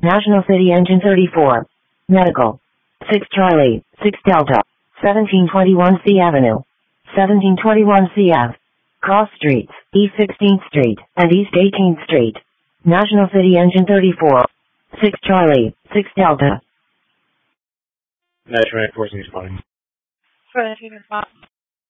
National City Engine 34. Medical. 6 Charlie, 6 Delta. 1721 C Avenue. 1721 CF. Cross Streets, East 16th Street, and East 18th Street. National City Engine 34. 6 Charlie, 6 Delta. National Air Force responding. For the